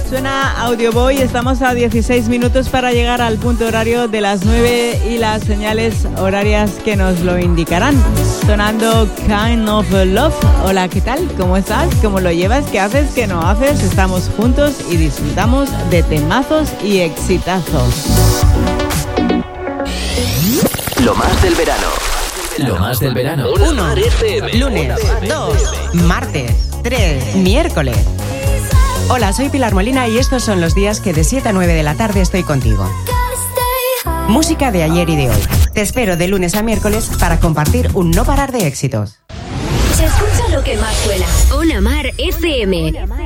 Suena Audio Boy, estamos a 16 minutos para llegar al punto horario de las 9 y las señales horarias que nos lo indicarán. Sonando Kind of Love. Hola, ¿qué tal? ¿Cómo estás? ¿Cómo lo llevas? ¿Qué haces? ¿Qué no haces? Estamos juntos y disfrutamos de temazos y exitazos. Lo más del verano. Lo más del verano. 1, lunes, 2, martes, 3, miércoles. Hola, soy Pilar Molina y estos son los días que de 7 a 9 de la tarde estoy contigo. Música de ayer y de hoy. Te espero de lunes a miércoles para compartir un no parar de éxitos. Escucha lo que más suena. Una Mar FM.